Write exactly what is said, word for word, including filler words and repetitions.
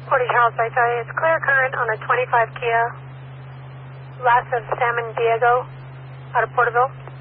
Portage House, I tell you, it's clear current on a twenty-five Kia, last of San Diego, out of Porterville.